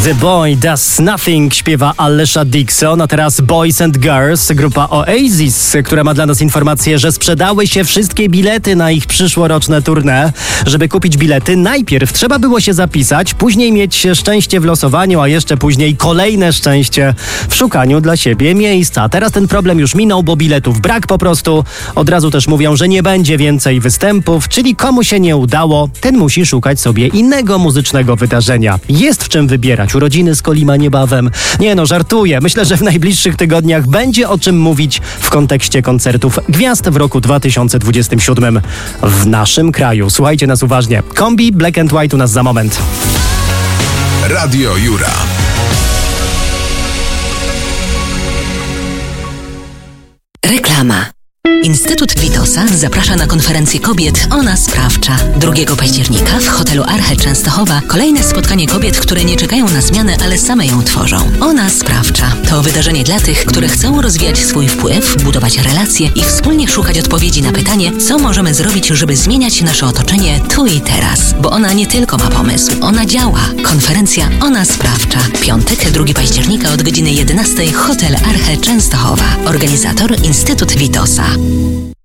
The Boy Does Nothing śpiewa Alesha Dixon, a teraz Boys and Girls, grupa Oasis, która ma dla nas informację, że sprzedały się wszystkie bilety na ich przyszłoroczne tournée. Żeby kupić bilety, najpierw trzeba było się zapisać, później mieć szczęście w losowaniu, a jeszcze później kolejne szczęście w szukaniu dla siebie miejsca. Teraz ten problem już minął, bo biletów brak po prostu. Od razu też mówią, że nie będzie więcej występów, czyli komu się nie udało, ten musi szukać sobie innego muzycznego wydarzenia. Jest w czym wybierać. Urodziny z Kolima niebawem. Nie no, żartuję. Myślę, że w najbliższych tygodniach będzie o czym mówić w kontekście koncertów gwiazd w roku 2027 w naszym kraju. Słuchajcie nas uważnie. Kombi Black and White u nas za moment. Radio Jura. Reklama. Instytut Witosa zaprasza na konferencję kobiet Ona Sprawcza. 2 października w hotelu Arche Częstochowa kolejne spotkanie kobiet, które nie czekają na zmianę, ale same ją tworzą. Ona Sprawcza to wydarzenie dla tych, które chcą rozwijać swój wpływ, budować relacje i wspólnie szukać odpowiedzi na pytanie, co możemy zrobić, żeby zmieniać nasze otoczenie tu i teraz. Bo ona nie tylko ma pomysł, ona działa. Konferencja Ona Sprawcza. Piątek, 2 października od godziny 11, hotel Arche Częstochowa. Organizator Instytut Witosa.